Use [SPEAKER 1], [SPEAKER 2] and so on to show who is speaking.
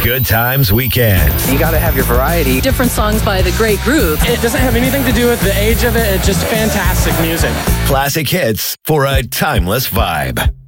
[SPEAKER 1] Good Times Weekend.
[SPEAKER 2] You got to have your variety.
[SPEAKER 3] Different songs by the great group.
[SPEAKER 4] It doesn't have anything to do with the age of it. It's just fantastic music.
[SPEAKER 1] Classic hits for a timeless vibe.